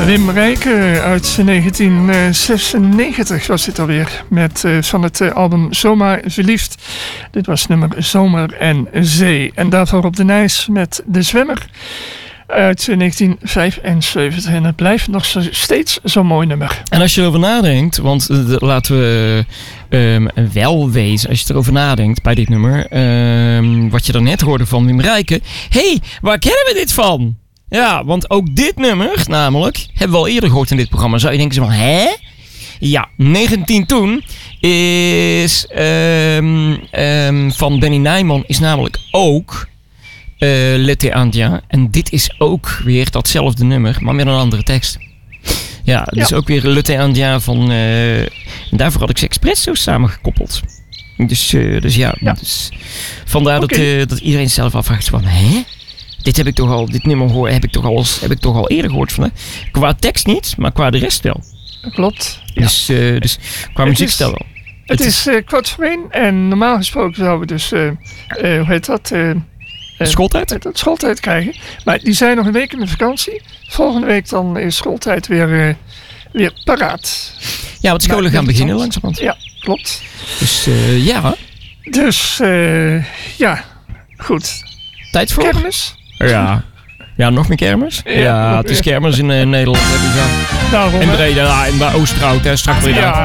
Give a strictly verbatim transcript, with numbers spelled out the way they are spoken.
Wim Rijken uit negentien zesennegentig was dit alweer. Met uh, van het uh, album Zomaar Verliefd. Dit was nummer Zomer en Zee. En daarvoor op de Nijs met De Zwemmer uit negentien vijfenzeventig. En het blijft nog zo, steeds zo'n mooi nummer. En als je erover nadenkt, want uh, laten we um, wel wezen, als je erover nadenkt bij dit nummer, um, wat je daarnet hoorde van Wim Rijken. Hé, hey, waar kennen we dit van? Ja, want ook dit nummer, namelijk, hebben we al eerder gehoord in dit programma. Zou je denken van, hè? Ja, negentien toen is um, um, van Benny Nijman is namelijk ook uh, L'été indien. En dit is ook weer datzelfde nummer, maar met een andere tekst. Ja, dus ja. Ook weer L'été indien van... Uh, en daarvoor had ik ze expres zo samengekoppeld. Dus, uh, dus ja, ja. Dus vandaar okay. dat, uh, dat iedereen zelf afvraagt van, hè? Dit heb ik toch al, dit nummer hoor, heb ik toch al, heb ik toch al eerder gehoord van. Hè? Qua tekst niet, maar qua de rest wel. Klopt. Dus, ja. uh, dus qua muziekstijl wel. Het, het is uh, kwart voor één en normaal gesproken zouden we dus, uh, uh, hoe heet dat? Uh, uh, schooltijd? Uh, schooltijd krijgen. Maar die zijn nog een week in de vakantie. Volgende week dan is schooltijd weer, uh, weer paraat. Ja, want scholen maar, gaan beginnen langzamerhand. Ja, klopt. Dus uh, ja. Dus uh, ja, goed. Tijd voor? Kermis. Ja. Ja, nog meer kermis? Ja, ja het is kermis in uh, Nederland. Ja. Daarom, in Breda, in Oosterhout, straks Breda. Ja.